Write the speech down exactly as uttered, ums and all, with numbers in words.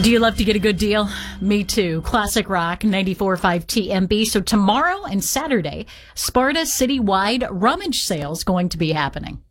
Do you love to get a good deal? Me too. Classic Rock ninety-four point five T M B. So tomorrow and Saturday, Sparta citywide rummage sales going to be happening.